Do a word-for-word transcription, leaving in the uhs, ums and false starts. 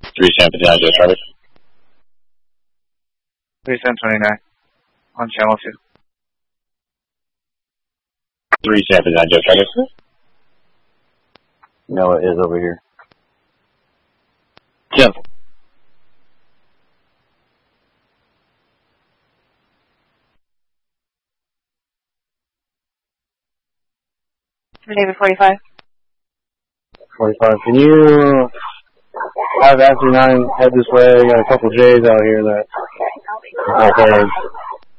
three San Fernando, traffic. three San twenty-nine, on channel two. three San Fernando, traffic. No, it is over here. Jim. David forty-five. forty-five. Can you have Ashley nine head this way? I got a couple J's out here that. Okay.